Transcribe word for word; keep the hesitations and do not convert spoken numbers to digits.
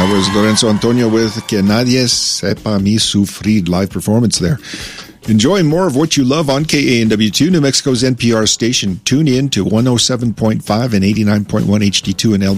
That was Lorenzo Antonio with Que Nadie Sepa Mi Sufrir, live performance there. Enjoy more of what you love on K A N W two, New Mexico's N P R station. Tune in to one oh seven point five and eighty-nine point one H D two in El